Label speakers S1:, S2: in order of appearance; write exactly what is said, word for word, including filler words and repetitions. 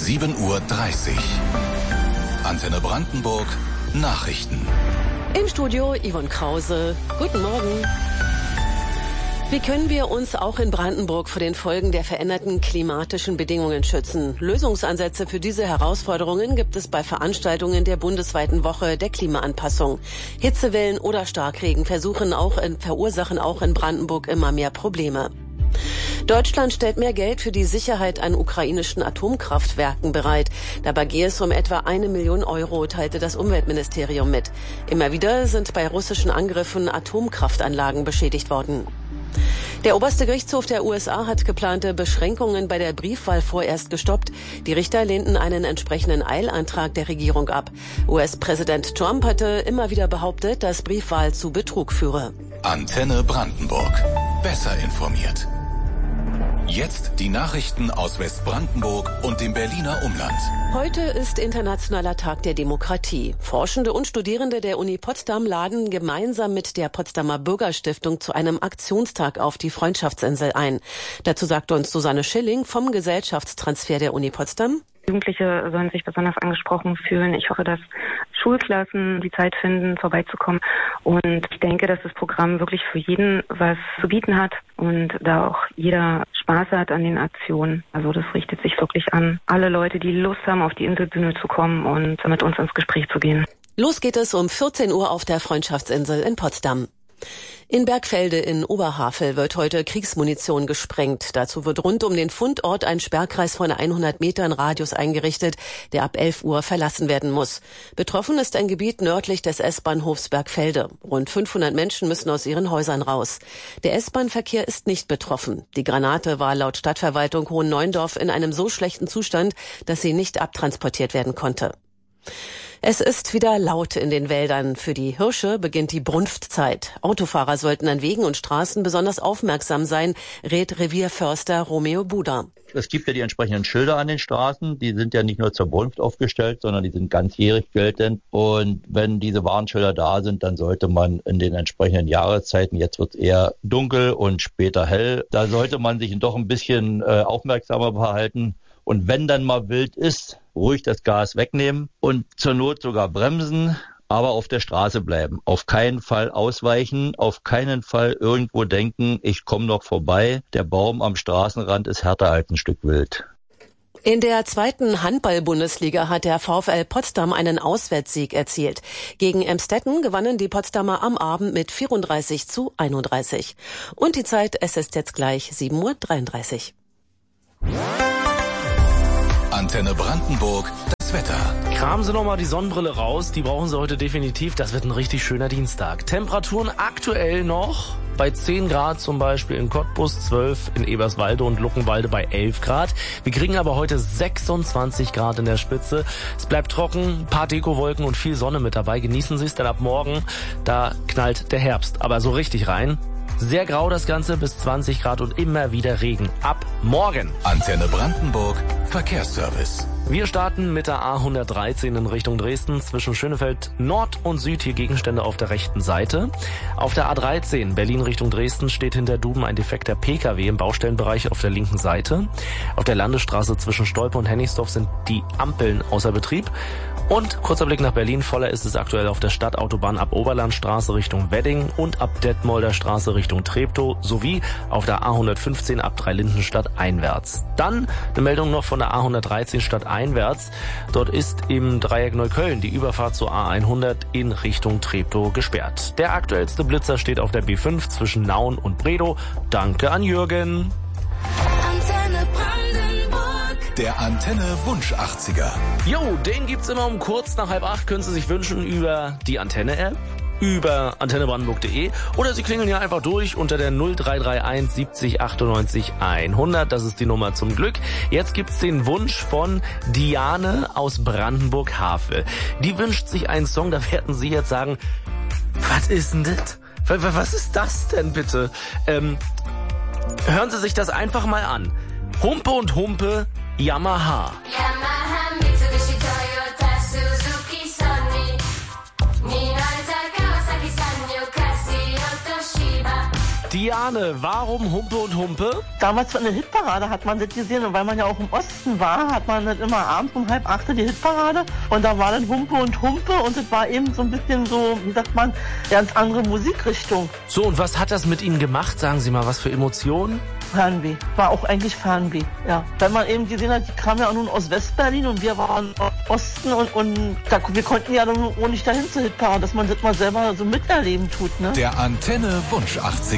S1: sieben Uhr dreißig. Antenne Brandenburg Nachrichten.
S2: Im Studio Yvonne Krause. Guten Morgen. Wie können wir uns auch in Brandenburg vor den Folgen der veränderten klimatischen Bedingungen schützen? Lösungsansätze für diese Herausforderungen gibt es bei Veranstaltungen der bundesweiten Woche der Klimaanpassung. Hitzewellen oder Starkregen versuchen auch in, verursachen auch in Brandenburg immer mehr Probleme. Deutschland stellt mehr Geld für die Sicherheit an ukrainischen Atomkraftwerken bereit. Dabei gehe es um etwa eine Million Euro, teilte das Umweltministerium mit. Immer wieder sind bei russischen Angriffen Atomkraftanlagen beschädigt worden. Der oberste Gerichtshof der U S A hat geplante Beschränkungen bei der Briefwahl vorerst gestoppt. Die Richter lehnten einen entsprechenden Eilantrag der Regierung ab. U S-Präsident Trump hatte immer wieder behauptet, dass Briefwahl zu Betrug führe.
S1: Antenne Brandenburg. Besser informiert. Jetzt die Nachrichten aus Westbrandenburg und dem Berliner Umland.
S2: Heute ist Internationaler Tag der Demokratie. Forschende und Studierende der Uni Potsdam laden gemeinsam mit der Potsdamer Bürgerstiftung zu einem Aktionstag auf die Freundschaftsinsel ein. Dazu sagt uns Susanne Schilling vom Gesellschaftstransfer der Uni Potsdam.
S3: Jugendliche sollen sich besonders angesprochen fühlen. Ich hoffe, dass Schulklassen die Zeit finden, vorbeizukommen. Und ich denke, dass das Programm wirklich für jeden was zu bieten hat und da auch jeder Spaß hat an den Aktionen. Also das richtet sich wirklich an alle Leute, die Lust haben, auf die Inselbühne zu kommen und mit uns ins Gespräch zu gehen.
S2: Los geht es um vierzehn Uhr auf der Freundschaftsinsel in Potsdam. In Bergfelde in Oberhavel wird heute Kriegsmunition gesprengt. Dazu wird rund um den Fundort ein Sperrkreis von hundert Metern Radius eingerichtet, der ab elf Uhr verlassen werden muss. Betroffen ist ein Gebiet nördlich des S-Bahnhofs Bergfelde. Rund fünfhundert Menschen müssen aus ihren Häusern raus. Der S-Bahn-Verkehr ist nicht betroffen. Die Granate war laut Stadtverwaltung Hohenneuendorf in einem so schlechten Zustand, dass sie nicht abtransportiert werden konnte. Es ist wieder laut in den Wäldern. Für die Hirsche beginnt die Brunftzeit. Autofahrer sollten an Wegen und Straßen besonders aufmerksam sein, rät Revierförster Romeo Buda.
S4: Es gibt ja die entsprechenden Schilder an den Straßen. Die sind ja nicht nur zur Brunft aufgestellt, sondern die sind ganzjährig geltend. Und wenn diese Warnschilder da sind, dann sollte man in den entsprechenden Jahreszeiten, jetzt wird es eher dunkel und später hell, da sollte man sich doch ein bisschen äh, aufmerksamer verhalten. Und wenn dann mal wild ist, ruhig das Gas wegnehmen und zur Not sogar bremsen, aber auf der Straße bleiben. Auf keinen Fall ausweichen, auf keinen Fall irgendwo denken, ich komme noch vorbei. Der Baum am Straßenrand ist härter als ein Stück Wild.
S2: In der zweiten Handball-Bundesliga hat der VfL Potsdam einen Auswärtssieg erzielt. Gegen Emstetten gewannen die Potsdamer am Abend mit vierunddreißig zu einunddreißig. Und die Zeit, es ist jetzt gleich sieben Uhr dreiunddreißig.
S1: Antenne Brandenburg, das Wetter.
S5: Kramen Sie nochmal die Sonnenbrille raus, die brauchen Sie heute definitiv. Das wird ein richtig schöner Dienstag. Temperaturen aktuell noch bei zehn Grad, zum Beispiel in Cottbus, zwölf in Eberswalde und Luckenwalde bei elf Grad. Wir kriegen aber heute sechsundzwanzig Grad in der Spitze. Es bleibt trocken, ein paar Dekowolken und viel Sonne mit dabei. Genießen Sie es, denn ab morgen, da knallt der Herbst. Aber so richtig rein. Sehr grau das Ganze, bis zwanzig Grad und immer wieder Regen. Ab morgen.
S1: Antenne Brandenburg, Verkehrsservice.
S5: Wir starten mit der A hundertdreizehn in Richtung Dresden. Zwischen Schönefeld Nord und Süd hier Gegenstände auf der rechten Seite. Auf der A dreizehn Berlin Richtung Dresden steht hinter Duden ein defekter P K W im Baustellenbereich auf der linken Seite. Auf der Landesstraße zwischen Stolpe und Hennigsdorf sind die Ampeln außer Betrieb. Und kurzer Blick nach Berlin, voller ist es aktuell auf der Stadtautobahn ab Oberlandstraße Richtung Wedding und ab Detmolder Straße Richtung Treptow sowie auf der A hundertfünfzehn ab Dreilindenstadt einwärts. Dann eine Meldung noch von der A hundertdreizehn stadteinwärts. Dort ist im Dreieck Neukölln die Überfahrt zur A hundert in Richtung Treptow gesperrt. Der aktuellste Blitzer steht auf der B fünf zwischen Nauen und Bredow. Danke an Jürgen.
S1: Antenne Brandenburg. Der Antenne Wunsch achtziger.
S5: Jo, den gibt's immer um kurz nach halb acht. Können Sie sich wünschen über die Antenne-App, über antenne brandenburg punkt de oder Sie klingeln hier einfach durch unter der null drei drei eins siebzig achtundneunzig hundert. Das ist die Nummer zum Glück. Jetzt gibt's den Wunsch von Diane aus Brandenburg-Havel. Die wünscht sich einen Song, da werden Sie jetzt sagen, was ist denn das? Was ist das denn bitte? Ähm, hören Sie sich das einfach mal an. Humpe und Humpe, Yamaha.
S6: Yamaha, Mitsubishi, Toyota, Suzuki, Sony, Minolta, Kawasaki, Sanyo, Casio, Toshiba.
S5: Diane, warum Humpe und Humpe?
S7: Damals in der Hitparade hat man das gesehen und weil man ja auch im Osten war, hat man das immer abends um halb acht die Hitparade und da war dann Humpe und Humpe und es war eben so ein bisschen so, wie sagt man, ganz andere Musikrichtung.
S5: So, und was hat das mit Ihnen gemacht? Sagen Sie mal, was für Emotionen?
S7: Fernweh. War auch eigentlich Fernweh, ja. Weil man eben gesehen hat, die kamen ja nun aus Westberlin und wir waren aus Osten und, und da, wir konnten ja nun auch nicht dahin zur Hitparade, dass man das mal selber so miterleben tut, ne?
S1: Der Antenne Wunsch achtzig